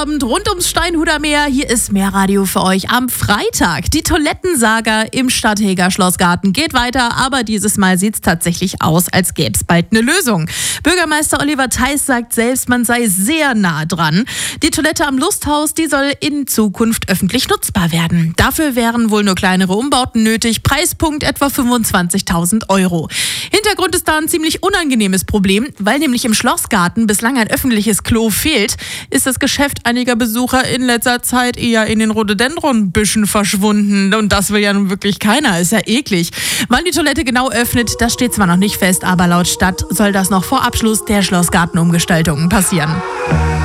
Abend rund ums Steinhuder Meer. Hier ist Meerradio für euch am Freitag. Die Toilettensaga im Stadtheger Schlossgarten geht weiter, aber dieses Mal sieht es tatsächlich aus, als gäbe es bald eine Lösung. Bürgermeister Oliver Theiss sagt selbst, man sei sehr nah dran. Die Toilette am Lusthaus, die soll in Zukunft öffentlich nutzbar werden. Dafür wären wohl nur kleinere Umbauten nötig. Preispunkt etwa 25.000 €. Hintergrund ist da ein ziemlich unangenehmes Problem, weil nämlich im Schlossgarten bislang ein öffentliches Klo fehlt, ist das Geschäft einiger Besucher in letzter Zeit eher in den Rhododendronbüschen verschwunden. Und das will ja nun wirklich keiner, ist ja eklig. Wann die Toilette genau öffnet, das steht zwar noch nicht fest, aber laut Stadt soll das noch vor Abschluss der Schlossgartenumgestaltungen passieren.